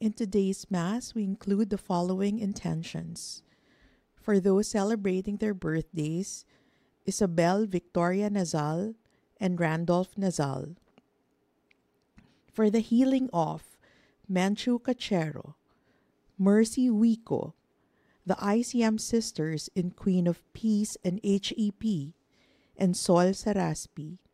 In today's Mass, we include the following intentions. For those celebrating their birthdays, Isabel Victoria Nazal and Randolph Nazal. For the healing of Manchu Cachero, Mercy Wico, the ICM sisters in Queen of Peace and HEP, and Sol Saraspi.